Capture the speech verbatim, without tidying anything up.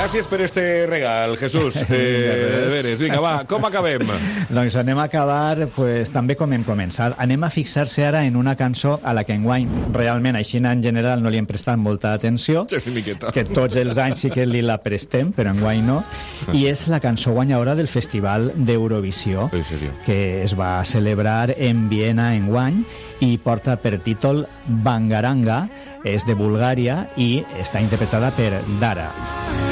Gràcies per este regal, Jesús. Eh, veres, vinga, va, com acabem? Doncs anem a acabar pues, també com hem començat. Anem a fixar-se ara en una cançó a la que enguany realment, així en general, no li hem prestat molta atenció, que tots els anys sí que li la prestem, però enguany no, i és la cançó guanyadora del Festival d'Eurovisió, que es va celebrar en Viena enguany i porta per títol Bangaranga, és de Bulgària i està interpretada per Dara.